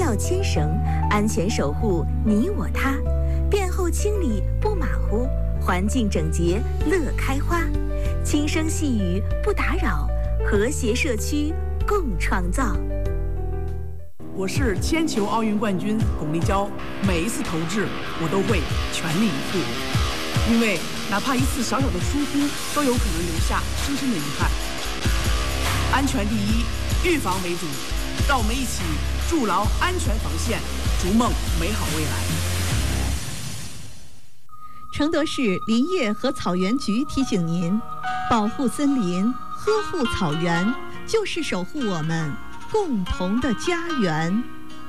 道牵绳，安全守护你我他。便后清理不马虎，环境整洁乐开花。轻声细语不打扰，和谐社区共创造。 我是铅球奥运冠军巩立姣，每一次投掷我都会全力以赴，因为哪怕一次小小的疏忽，都有可能留下深深的遗憾。安全第一，预防为主，让我们一起筑牢安全防线，逐梦美好未来。 承德市林业和草原局提醒您，保护森林，呵护草原，就是守护我们共同的家园。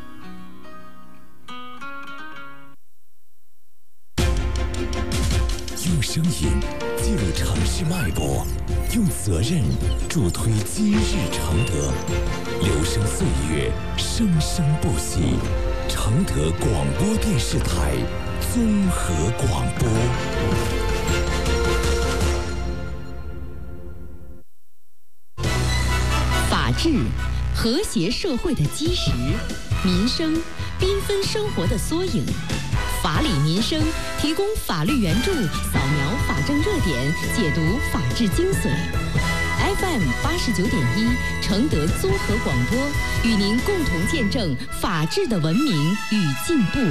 用声音记录城市脉搏，用责任助推今日承德。留声岁月，生生不息。承德广播电视台综合广播。 法治，和谐社会的基石；民生，缤纷生活的缩影。法理民生提供法律援助，扫描法政热点，解读法治精髓。FM 89.1承德综合广播，与您共同见证法治的文明与进步。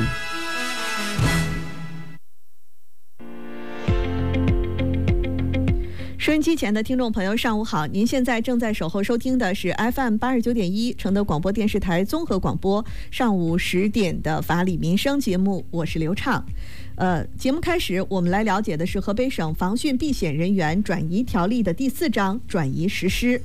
收音机前的听众朋友，上午好！您现在正在守候收听的是 FM 89.1承德广播电视台综合广播上午10点的法理民生节目，我是刘畅。节目开始，我们来了解的是河北省防汛避险人员转移条例的第4章转移实施。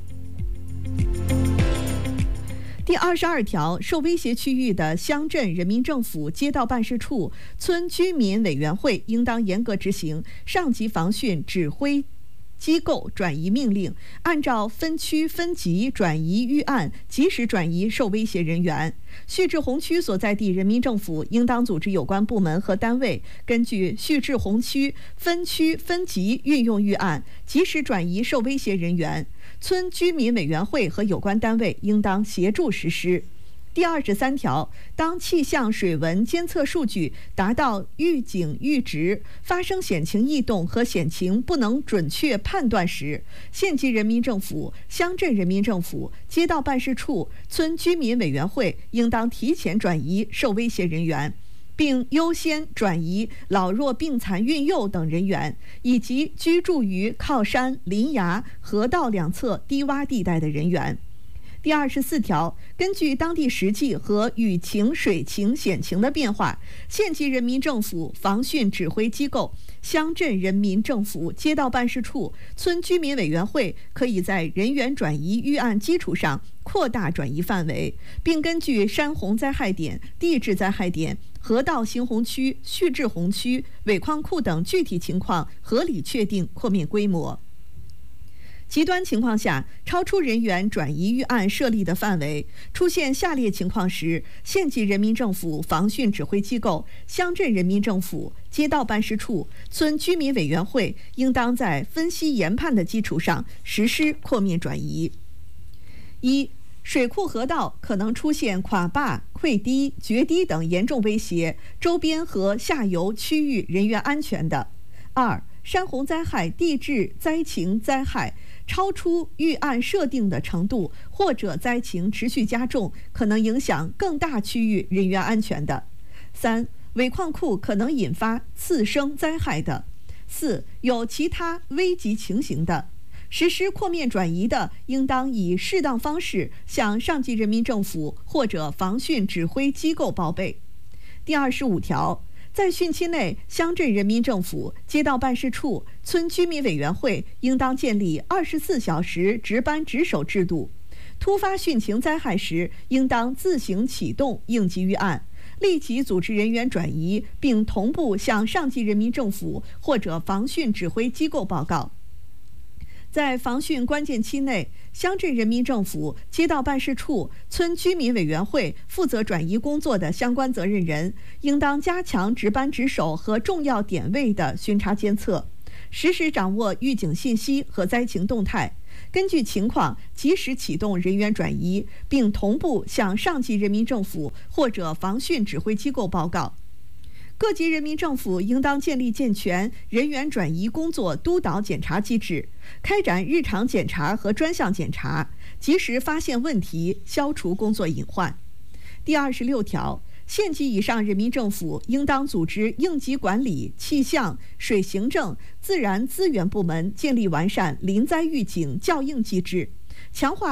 第22条，受威胁区域的乡镇人民政府、街道办事处、村居民委员会应当严格执行上级防汛指挥机构转移命令，按照分区分级转移预案及时转移受威胁人员。蓄滞洪区所在地人民政府应当组织有关部门和单位，根据蓄滞洪区分区分级运用预案，及时转移受威胁人员。村居民委员会和有关单位应当协助实施。第23条，当气象水文监测数据达到预警阈值，发生险情异动和险情不能准确判断时，县级人民政府、乡镇人民政府、街道办事处、村居民委员会应当提前转移受威胁人员，并优先转移老弱病残孕幼等人员，以及居住于靠山、林崖、河道两侧低洼地带的人员。第24条，根据当地实际和雨情、水情、险情的变化，县级人民政府、防汛指挥机构、乡镇人民政府、街道办事处、村居民委员会可以在人员转移预案基础上扩大转移范围，并根据山洪灾害点、地质灾害点、河道行洪区、蓄滞洪区、尾矿库等具体情况合理确定扩面规模。极端情况下，超出人员转移预案设立的范围，出现下列情况时，县级人民政府防汛指挥机构、乡镇人民政府、街道办事处、村居民委员会应当在分析研判的基础上实施扩面转移。1、水库河道可能出现垮坝、溃堤、决堤等严重威胁周边和下游区域人员安全的。2、山洪灾害、地质灾情灾害超出预案设定的程度，或者灾情持续加重，可能影响更大区域人员安全的。3、尾矿库可能引发次生灾害的。4、有其他危急情形的。实施扩面转移的，应当以适当方式向上级人民政府或者防汛指挥机构报备。第25条，在汛期内，乡镇人民政府、街道办事处、村居民委员会应当建立24小时值班值守制度。突发汛情灾害时，应当自行启动应急预案，立即组织人员转移，并同步向上级人民政府或者防汛指挥机构报告。在防汛关键期内，乡镇人民政府、街道办事处、村居民委员会负责转移工作的相关责任人，应当加强值班值守和重要点位的巡查监测，实时掌握预警信息和灾情动态， 根据情况及时启动人员转移，并同步向上级人民政府或者防汛指挥机构报告。各级人民政府应当建立健全人员转移工作督导检查机制，开展日常检查和专项检查，及时发现问题，消除工作隐患。第26条，县级以上人民政府应当组织应急管理、气象、水行政、自然资源部门建立完善临灾预警校应机制，强化